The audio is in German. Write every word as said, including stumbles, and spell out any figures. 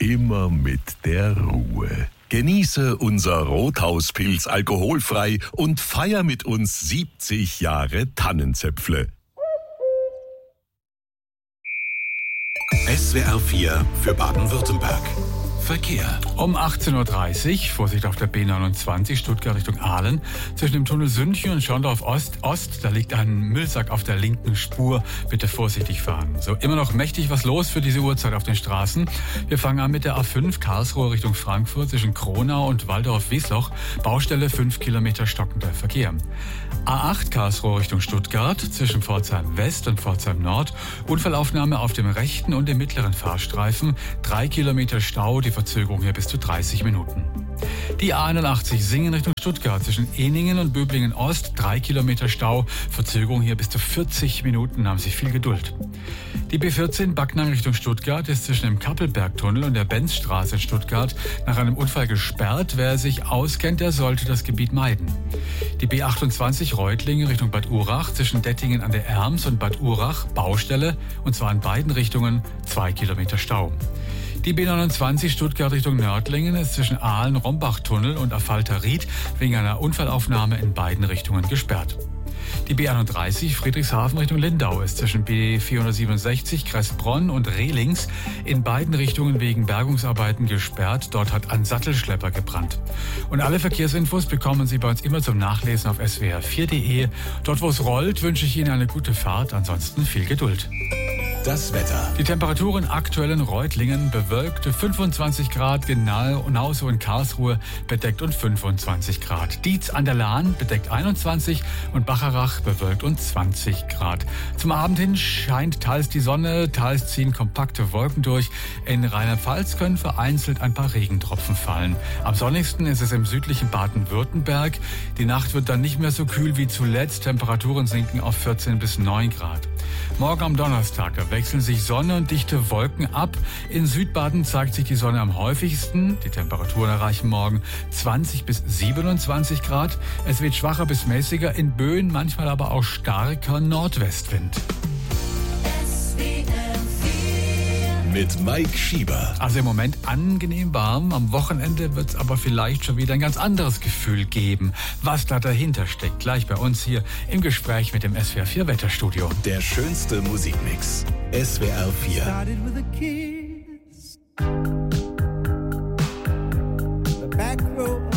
immer mit der Ruhe. Genieße unser Rothauspilz alkoholfrei und feier mit uns siebzig Jahre Tannenzäpfle. S W R vier für Baden-Württemberg. Verkehr. Um achtzehn Uhr dreißig, Vorsicht auf der B neunundzwanzig, Stuttgart Richtung Aalen. Zwischen dem Tunnel Sündchen und Schorndorf Ost, Ost, da liegt ein Müllsack auf der linken Spur. Bitte vorsichtig fahren. So, immer noch mächtig was los für diese Uhrzeit auf den Straßen. Wir fangen an mit der A fünf, Karlsruhe Richtung Frankfurt, zwischen Kronau und Waldorf-Wiesloch. Baustelle fünf Kilometer stockender Verkehr. A acht, Karlsruhe Richtung Stuttgart, zwischen Pforzheim West und Pforzheim Nord. Unfallaufnahme auf dem rechten und dem mittleren Fahrstreifen. Drei Kilometer Stau, die Verzögerung hier bis zu dreißig Minuten. Die A einundachtzig Singen Richtung Stuttgart zwischen Eningen und Böblingen Ost, drei Kilometer Stau, Verzögerung hier bis zu vierzig Minuten, haben Sie viel Geduld. Die B vierzehn Backnang Richtung Stuttgart ist zwischen dem Kappelbergtunnel und der Benzstraße in Stuttgart nach einem Unfall gesperrt. Wer sich auskennt, der sollte das Gebiet meiden. Die B achtundzwanzig Reutlingen Richtung Bad Urach zwischen Dettingen an der Erms und Bad Urach, Baustelle, und zwar in beiden Richtungen, zwei Kilometer Stau. Die B neunundzwanzig Stuttgart Richtung Nördlingen ist zwischen Aalen-Rombach-Tunnel und Affalter-Ried wegen einer Unfallaufnahme in beiden Richtungen gesperrt. Die B einunddreißig Friedrichshafen Richtung Lindau ist zwischen B vierhundertsiebenundsechzig Kressbronn und Rehlings in beiden Richtungen wegen Bergungsarbeiten gesperrt. Dort hat ein Sattelschlepper gebrannt. Und alle Verkehrsinfos bekommen Sie bei uns immer zum Nachlesen auf S W R vier punkt de. Dort, wo es rollt, wünsche ich Ihnen eine gute Fahrt. Ansonsten viel Geduld. Das Wetter. Die Temperaturen aktuell in Reutlingen bewölkt fünfundzwanzig Grad, genauso in Karlsruhe bedeckt und fünfundzwanzig Grad. Dietz an der Lahn bedeckt einundzwanzig und Bacharach bewölkt und zwanzig Grad. Zum Abend hin scheint teils die Sonne, teils ziehen kompakte Wolken durch. In Rheinland-Pfalz können vereinzelt ein paar Regentropfen fallen. Am sonnigsten ist es im südlichen Baden-Württemberg. Die Nacht wird dann nicht mehr so kühl wie zuletzt. Temperaturen sinken auf vierzehn bis neun Grad. Morgen am Donnerstag wechseln sich Sonne und dichte Wolken ab. In Südbaden zeigt sich die Sonne am häufigsten. Die Temperaturen erreichen morgen zwanzig bis siebenundzwanzig Grad. Es wird schwacher bis mäßiger, in Böen manchmal aber auch starker Nordwestwind. Mit Mike Schieber. Also im Moment angenehm warm. Am Wochenende wird es aber vielleicht schon wieder ein ganz anderes Gefühl geben. Was da dahinter steckt, gleich bei uns hier im Gespräch mit dem S W R vier Wetterstudio. Der schönste Musikmix. S W R vier. Started with a kiss. The back row